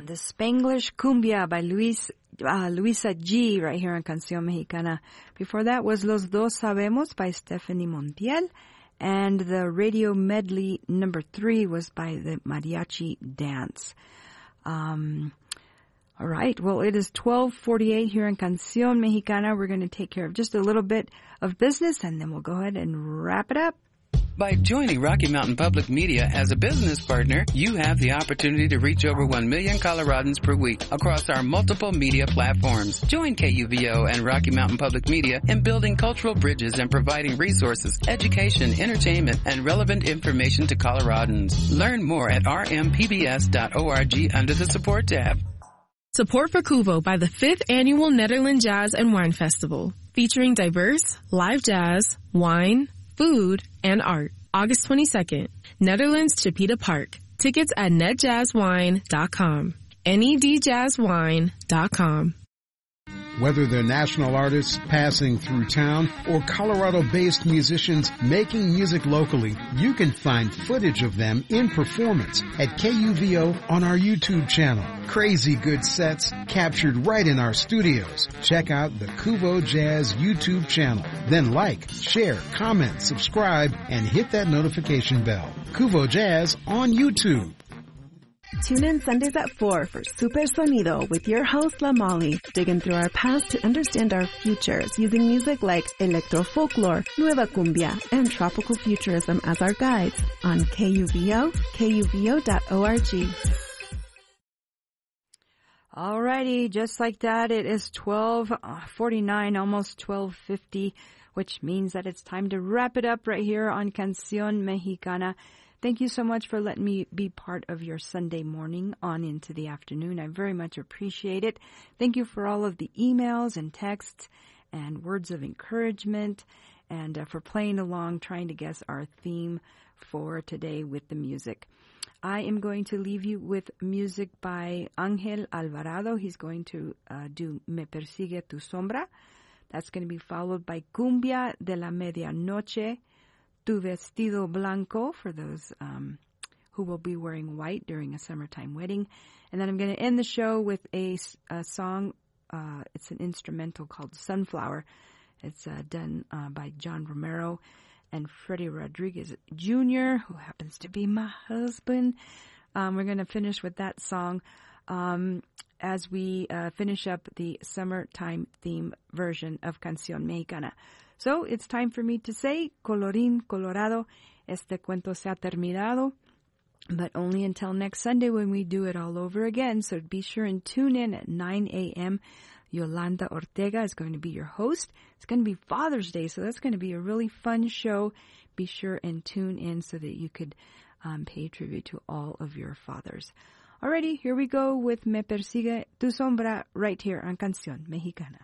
The Spanglish Cumbia by Luisa G. right here on Canción Mexicana. Before that was Los Dos Sabemos by Stephanie Montiel. And the radio medley number 3 was by the Mariachi Dance. All right. Well, it is 12:48 here in Canción Mexicana. We're going to take care of just a little bit of business, and then we'll go ahead and wrap it up. By joining Rocky Mountain Public Media as a business partner, you have the opportunity to reach over 1 million Coloradans per week across our multiple media platforms. Join KUVO and Rocky Mountain Public Media in building cultural bridges and providing resources, education, entertainment, and relevant information to Coloradans. Learn more at rmpbs.org under the Support tab. Support for Cuvo by the 5th Annual Netherlands Jazz and Wine Festival, featuring diverse live jazz, wine, food, and art. August 22nd, Netherlands Chipeta Park. Tickets at netjazzwine.com. nedjazzwine.com. Whether they're national artists passing through town or Colorado-based musicians making music locally, you can find footage of them in performance at KUVO on our YouTube channel. Crazy good sets captured right in our studios. Check out the Cuvo Jazz YouTube channel. Then like, share, comment, subscribe, and hit that notification bell. Cuvo Jazz on YouTube. Tune in Sundays at 4 for Super Sonido with your host, La Molly, digging through our past to understand our futures using music like electro-folklore, nueva cumbia, and tropical futurism as our guides on KUVO, KUVO.org. Alrighty, just like that, it is 12:49, almost 12:50, which means that it's time to wrap it up right here on Canción Mexicana. Thank you so much for letting me be part of your Sunday morning on into the afternoon. I very much appreciate it. Thank you for all of the emails and texts and words of encouragement and for playing along, trying to guess our theme for today with the music. I am going to leave you with music by Ángel Alvarado. He's going to do Me Persigue Tu Sombra. That's going to be followed by Cumbia de la Medianoche, Tu Vestido Blanco, for those who will be wearing white during a summertime wedding. And then I'm going to end the show with a song. It's an instrumental called Sunflower. It's done by John Romero and Freddie Rodriguez Jr., who happens to be my husband. We're going to finish with that song as we finish up the summertime theme version of Canción Mexicana. So it's time for me to say, colorín colorado, este cuento se ha terminado, but only until next Sunday when we do it all over again. So be sure and tune in at 9 a.m. Yolanda Ortega is going to be your host. It's going to be Father's Day, so that's going to be a really fun show. Be sure and tune in so that you could pay tribute to all of your fathers. Alrighty, here we go with Me Persigue Tu Sombra right here on Canción Mexicana.